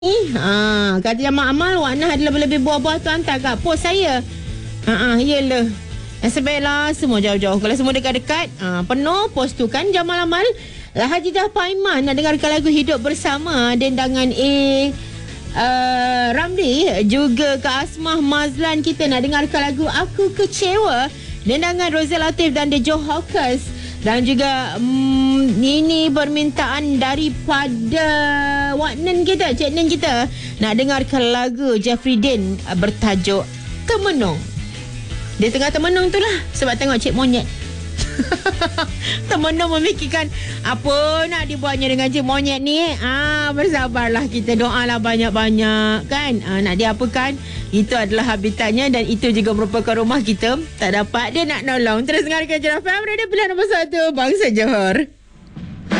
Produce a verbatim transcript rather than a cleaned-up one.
Ha, kata Jamal Amal, Wak Nah ada lebih-lebih buah-buah tu hantar kat pos saya. Ha, ha, yelah. Nasib baiklah semua jauh-jauh. Kalau semua dekat-dekat, ha, penuh pos tu kan Jamal Amal. Haji Dah Paiman nak dengarkan lagu Hidup Bersama dendangan A uh, Ramli, juga Kak Asmah Mazlan kita nak dengarkan lagu Aku Kecewa dendangan Rozal Latif dan The Joe Hawkers. Dan juga hmm, ini permintaan daripada Wak Nen kita, Cik Nen kita, nak dengarkan lagu Jeffrey Dean bertajuk Temenung. Dia tengah temenung tu lah sebab tengok Cik Monyet. Temenung memikirkan apa nak dibuatnya dengan Cik Monyet ni. Ah, bersabarlah, kita doalah banyak-banyak kan. Ah, nak diapakan, itu adalah habitatnya dan itu juga merupakan rumah kita. Tak dapat dia nak nolong. Terus dengarkan Jerafa Radio pilihan nombor satu Bangsa Johor.